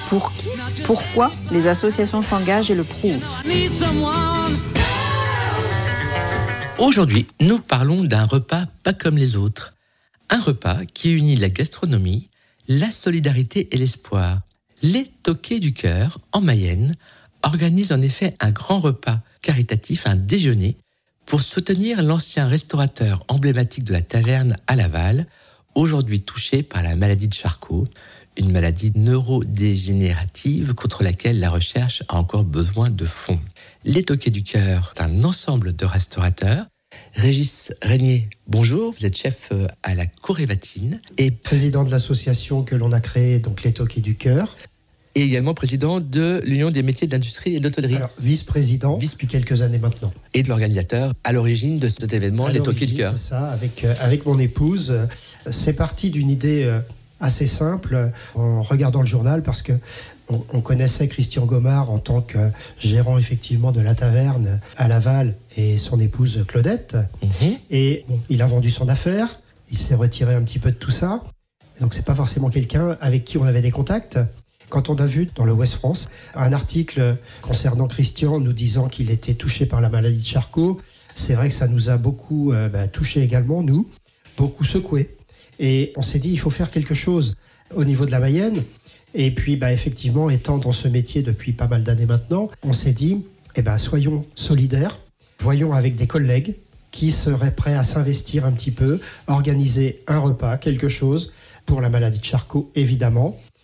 Pour qui ? Pourquoi les associations s'engagent et le prouvent ? Aujourd'hui, nous parlons d'un repas pas comme les autres. Un repas qui unit la gastronomie, la solidarité et l'espoir. Les Toqués du Cœur, en Mayenne, organisent en effet un grand repas caritatif, un déjeuner, pour soutenir l'ancien restaurateur emblématique de la taverne à Laval, aujourd'hui touché par la maladie de Charcot, une maladie neurodégénérative contre laquelle la recherche a encore besoin de fonds. Les Toqués du Cœur, c'est un ensemble de restaurateurs. Régis Régnier, bonjour, vous êtes chef à la Corévatine et président de l'association que l'on a créée, donc les Toqués du Cœur. Et également président de l'Union des métiers de l'industrie et de l'hôtellerie. Alors, vice-président depuis quelques années maintenant. Et de l'organisateur à l'origine de cet événement, les Toqués du Cœur. C'est ça, avec mon épouse. C'est parti d'une idée assez simple en regardant le journal parce que on connaissait Christian Gomard en tant que gérant effectivement de la taverne à Laval et son épouse Claudette. Et bon, il a vendu son affaire, il s'est retiré un petit peu de tout ça. Et donc c'est pas forcément quelqu'un avec qui on avait des contacts. Quand on a vu dans le Ouest France un article concernant Christian nous disant qu'il était touché par la maladie de Charcot, c'est vrai que ça nous a beaucoup touché également, nous, beaucoup secoué. Et on s'est dit, il faut faire quelque chose au niveau de la Mayenne. Et puis, effectivement, étant dans ce métier depuis pas mal d'années maintenant, on s'est dit, soyons solidaires, voyons avec des collègues qui seraient prêts à s'investir un petit peu, organiser un repas, quelque chose, pour la maladie de Charcot, évidemment.